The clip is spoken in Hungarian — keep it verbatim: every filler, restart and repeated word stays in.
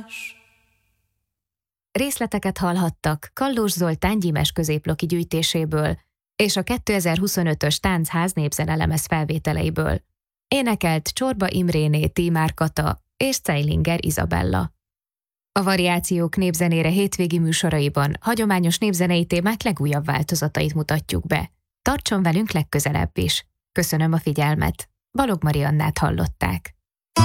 Részleteket hallhattak Kallós Zoltán gyímes középloki gyűjtéséből és a kétezer-huszonötös Táncház népzenelemez felvételeiből. Énekelt Csorba Imréné Tímár Kata és Zeilinger Izabella. A Variációk népzenére hétvégi műsoraiban hagyományos népzenei témák legújabb változatait mutatjuk be. Tartson velünk legközelebb is. Köszönöm a figyelmet. Balogh Mariannát hallották.